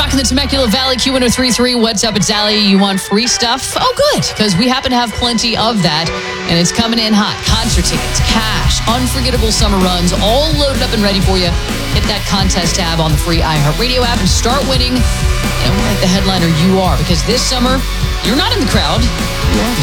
o'clock in the Temecula Valley, Q1033. What's up? It's Allie. You want free stuff? Oh, good, because we happen to have plenty of that, and it's coming in hot. Concert tickets, cash, unforgettable summer runs, all loaded up and ready for you. Hit that contest tab on the free iHeartRadio app and start winning. And we're like the headliner you are, because this summer, you're not in the crowd. You are